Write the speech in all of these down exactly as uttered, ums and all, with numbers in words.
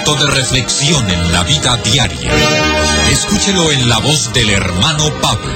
momento de reflexión en la vida diaria. Escúchelo en la voz del hermano Pablo.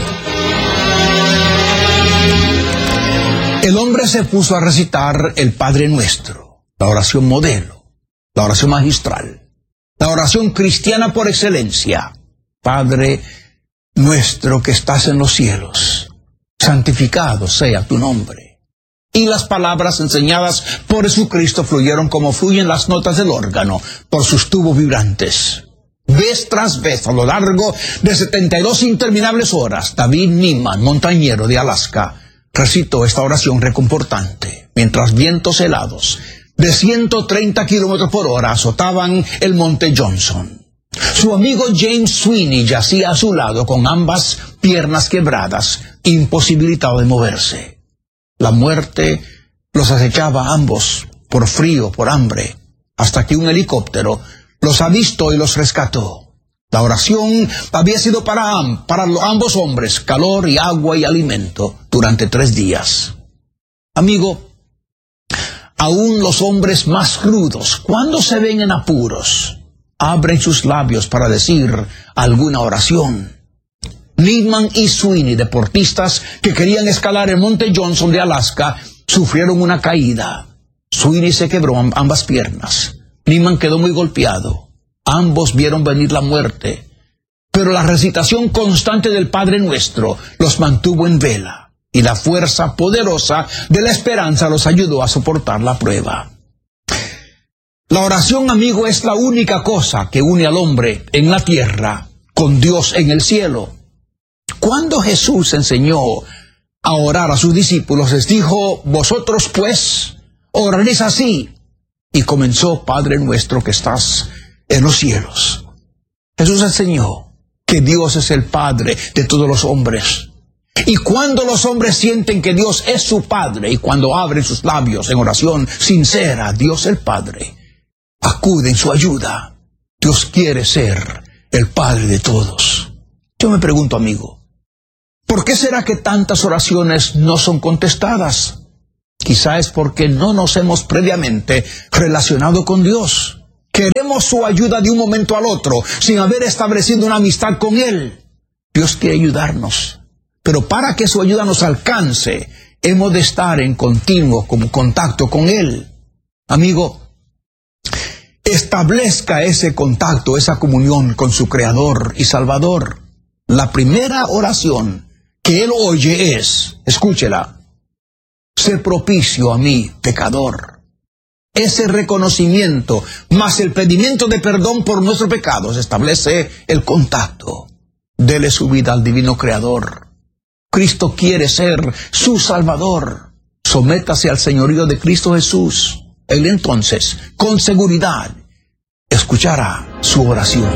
El hombre se puso a recitar el Padre Nuestro, la oración modelo, la oración magistral, la oración cristiana por excelencia. Padre nuestro que estás en los cielos, santificado sea tu nombre. Y las palabras enseñadas por Jesucristo fluyeron como fluyen las notas del órgano por sus tubos vibrantes. Vez tras vez, a lo largo de setenta y dos interminables horas, David Niman, montañero de Alaska, recitó esta oración reconfortante, mientras vientos helados de ciento treinta kilómetros por hora azotaban el monte Johnson. Su amigo James Sweeney yacía a su lado con ambas piernas quebradas, imposibilitado de moverse. La muerte los acechaba a ambos, por frío, por hambre, hasta que un helicóptero los avistó y los rescató. La oración había sido para, para ambos hombres, calor y agua y alimento durante tres días. Amigo, aún los hombres más crudos, cuando se ven en apuros, abren sus labios para decir alguna oración. Niman y Sweeney, deportistas que querían escalar el monte Johnson de Alaska, sufrieron una caída. Sweeney se quebró ambas piernas. Niman quedó muy golpeado. Ambos vieron venir la muerte. Pero la recitación constante del Padre Nuestro los mantuvo en vela, y la fuerza poderosa de la esperanza los ayudó a soportar la prueba. La oración, amigo, es la única cosa que une al hombre en la tierra con Dios en el cielo. Cuando Jesús enseñó a orar a sus discípulos, les dijo: vosotros pues oraréis así. Y comenzó: Padre nuestro que estás en los cielos. Jesús enseñó que Dios es el Padre de todos los hombres. Y cuando los hombres sienten que Dios es su Padre, y cuando abren sus labios en oración sincera a Dios el Padre, acude en su ayuda. Dios quiere ser el Padre de todos. Yo me pregunto, amigo, ¿por qué será que tantas oraciones no son contestadas? Quizá es porque no nos hemos previamente relacionado con Dios. Queremos su ayuda de un momento al otro, sin haber establecido una amistad con Él. Dios quiere ayudarnos, pero para que su ayuda nos alcance, hemos de estar en continuo contacto con Él. Amigo, establezca ese contacto, esa comunión con su Creador y Salvador. La primera oración que Él oye es, escúchela: sé propicio a mí, pecador. Ese reconocimiento, más el pedimiento de perdón por nuestros pecados, establece el contacto. Dele su vida al divino Creador. Cristo quiere ser su Salvador. Sométase al señorío de Cristo Jesús. Él entonces, con seguridad, escuchará su oración.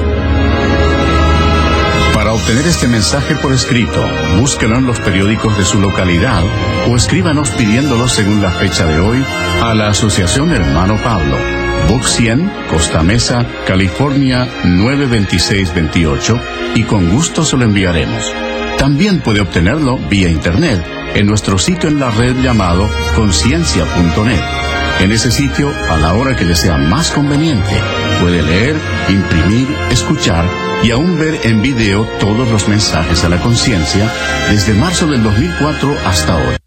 Para obtener este mensaje por escrito, búsquelo en los periódicos de su localidad o escríbanos pidiéndolo según la fecha de hoy a la Asociación Hermano Pablo, Box cien, Costa Mesa, California nueve veintiséis veintiocho, y con gusto se lo enviaremos. También puede obtenerlo vía internet en nuestro sitio en la red llamado conciencia punto net. En ese sitio, a la hora que le sea más conveniente, puede leer, imprimir, escuchar y aún ver en video todos los mensajes a la conciencia desde marzo del dos mil cuatro hasta hoy.